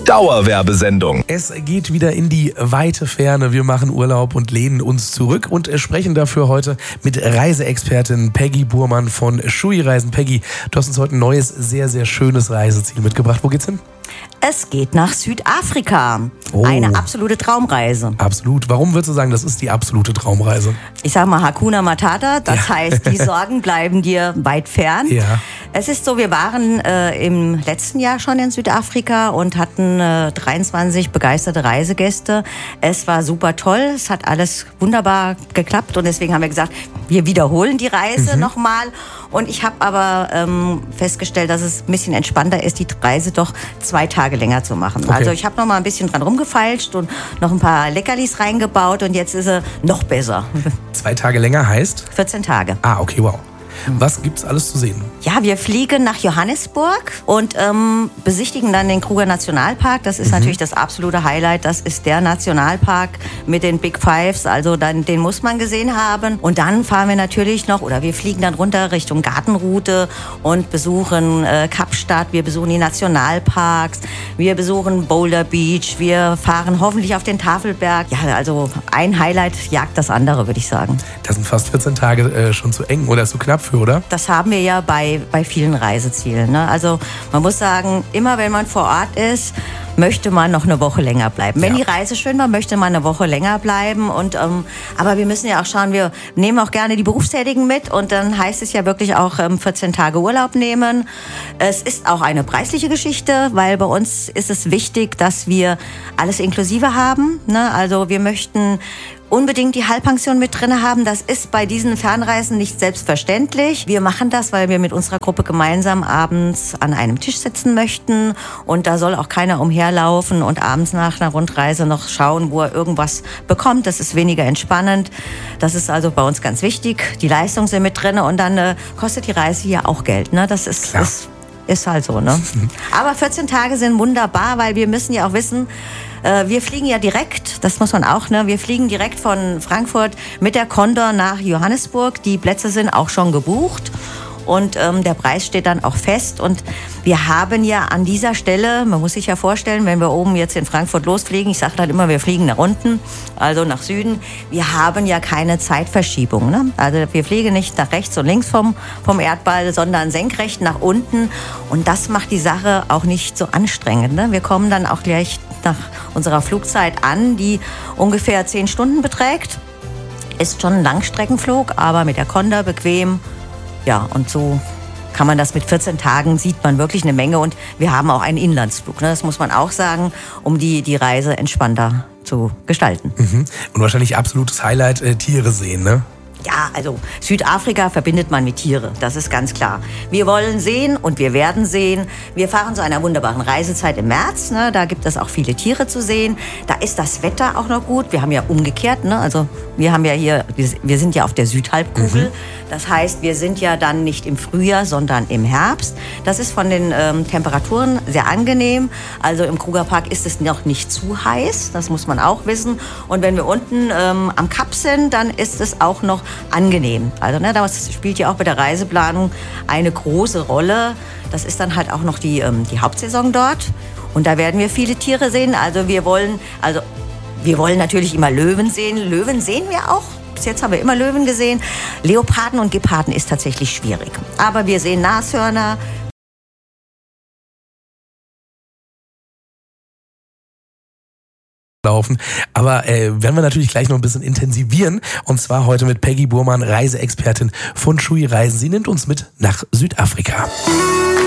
Dauerwerbesendung. Es geht wieder in die weite Ferne. Wir machen Urlaub und lehnen uns zurück und sprechen dafür heute mit Reiseexpertin Peggy Burmann von Shui Reisen. Peggy, du hast uns heute ein neues, sehr, sehr schönes Reiseziel mitgebracht. Wo geht's hin? Es geht nach Südafrika. Oh. Eine absolute Traumreise. Absolut. Warum würdest du sagen, das ist die absolute Traumreise? Ich sag mal Hakuna Matata, das heißt, die Sorgen bleiben dir weit fern. Ja. Es ist so, wir waren im letzten Jahr schon in Südafrika und hatten 23 begeisterte Reisegäste. Es war super toll, es hat alles wunderbar geklappt und deswegen haben wir gesagt, wir wiederholen die Reise nochmal. Und ich habe aber festgestellt, dass es ein bisschen entspannter ist, die Reise doch 2 Tage länger zu machen. Okay. Also ich habe noch mal ein bisschen dran rumgefeilscht und noch ein paar Leckerlis reingebaut und jetzt ist sie noch besser. 2 Tage länger heißt? 14 Tage. Ah, okay, wow. Was gibt's alles zu sehen? Ja, wir fliegen nach Johannesburg und besichtigen dann den Kruger Nationalpark. Das ist natürlich das absolute Highlight. Das ist der Nationalpark mit den Big Fives. Also den muss man gesehen haben. Und dann fahren wir natürlich noch, oder wir fliegen dann runter Richtung Gartenroute und besuchen Kapstadt. Wir besuchen die Nationalparks. Wir besuchen Boulder Beach. Wir fahren hoffentlich auf den Tafelberg. Ja, also ein Highlight jagt das andere, würde ich sagen. Das sind fast 14 Tage schon zu eng oder zu knapp für, oder? Das haben wir ja bei vielen Reisezielen. Ne? Also man muss sagen, immer wenn man vor Ort ist, möchte man noch eine Woche länger bleiben. Wenn die Reise schön war, möchte man eine Woche länger bleiben. Und, aber wir müssen ja auch schauen, wir nehmen auch gerne die Berufstätigen mit. Und dann heißt es ja wirklich auch 14 Tage Urlaub nehmen. Es ist auch eine preisliche Geschichte, weil bei uns ist es wichtig, dass wir alles inklusive haben. Ne? Also wir möchten unbedingt die Halbpension mit drin haben. Das ist bei diesen Fernreisen nicht selbstverständlich. Wir machen das, weil wir mit unserer Gruppe gemeinsam abends an einem Tisch sitzen möchten. Und da soll auch keiner umherlaufen und abends nach einer Rundreise noch schauen, wo er irgendwas bekommt. Das ist weniger entspannend. Das ist also bei uns ganz wichtig. Die Leistungen sind mit drin und dann kostet die Reise hier auch Geld. Ne? Das ist halt so. Ne? Aber 14 Tage sind wunderbar, weil wir müssen ja auch wissen, wir fliegen ja direkt, das muss man auch, ne? Wir fliegen direkt von Frankfurt mit der Condor nach Johannesburg. Die Plätze sind auch schon gebucht und der Preis steht dann auch fest. Und wir haben ja an dieser Stelle, man muss sich ja vorstellen, wenn wir oben jetzt in Frankfurt losfliegen, ich sage dann immer, wir fliegen nach unten, also nach Süden, wir haben ja keine Zeitverschiebung. Ne? Also wir fliegen nicht nach rechts und links vom Erdball, sondern senkrecht nach unten. Und das macht die Sache auch nicht so anstrengend. Ne? Wir kommen dann auch gleich nach unserer Flugzeit an, die ungefähr 10 Stunden beträgt. Ist schon ein Langstreckenflug, aber mit der Condor bequem. Ja, und so kann man das mit 14 Tagen, sieht man wirklich eine Menge. Und wir haben auch einen Inlandsflug, ne? Das muss man auch sagen, um die Reise entspannter zu gestalten. Und wahrscheinlich absolutes Highlight, Tiere sehen, ne? Ja, also Südafrika verbindet man mit Tiere, das ist ganz klar. Wir wollen sehen und wir werden sehen. Wir fahren zu einer wunderbaren Reisezeit im März. Ne? Da gibt es auch viele Tiere zu sehen. Da ist das Wetter auch noch gut. Wir haben ja umgekehrt, ne? Also wir haben ja hier, wir sind ja auf der Südhalbkugel. Das heißt, wir sind ja dann nicht im Frühjahr, sondern im Herbst. Das ist von den Temperaturen sehr angenehm. Also im Krugerpark ist es noch nicht zu heiß, das muss man auch wissen. Und wenn wir unten am Kap sind, dann ist es auch noch angenehm. Also ne, das spielt ja auch bei der Reiseplanung eine große Rolle. Das ist dann halt auch noch die Hauptsaison dort. Und da werden wir viele Tiere sehen. Also wir wollen natürlich immer Löwen sehen. Löwen sehen wir auch. Bis jetzt haben wir immer Löwen gesehen. Leoparden und Geparden ist tatsächlich schwierig. Aber wir sehen Nashörner. Laufen. Aber werden wir natürlich gleich noch ein bisschen intensivieren. Und zwar heute mit Peggy Burmann, Reiseexpertin von Shui Reisen. Sie nimmt uns mit nach Südafrika.